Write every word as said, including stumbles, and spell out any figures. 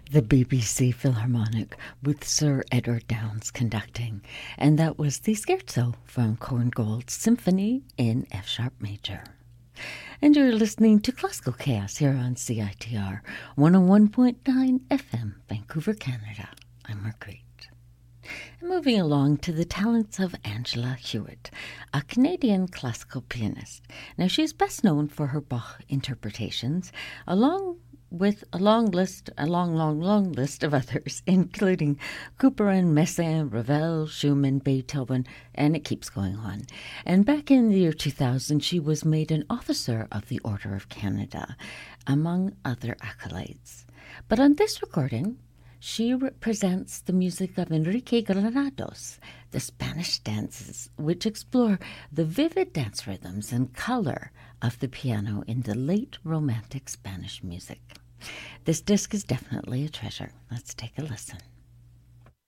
the B B C Philharmonic with Sir Edward Downes conducting, and that was the Scherzo from Korngold's Symphony in F-sharp major. And you're listening to Classical Chaos here on C I T R one oh one point nine F M, Vancouver, Canada. I'm Marguerite. And moving along to the talents of Angela Hewitt, a Canadian classical pianist. Now, she's best known for her Bach interpretations, along with a long list, a long, long, long list of others, including Couperin, Messiaen, Ravel, Schumann, Beethoven, and it keeps going on. And back in the year two thousand, she was made an Officer of the Order of Canada, among other accolades. But on this recording, she represents the music of Enrique Granados, the Spanish dances, which explore the vivid dance rhythms and color of the piano in the late Romantic Spanish music. This disc is definitely a treasure. Let's take a listen.